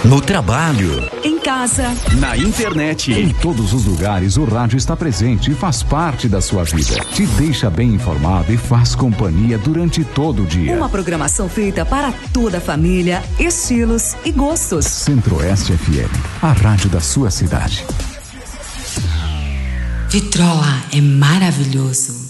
no trabalho, em casa, na internet. Em todos os lugares, o rádio está presente e faz parte da sua vida. Te deixa bem informado e faz companhia durante todo o dia. Uma programação feita para toda a família, estilos e gostos. Centro-Oeste FM, a rádio da sua cidade. Vitrola é maravilhoso.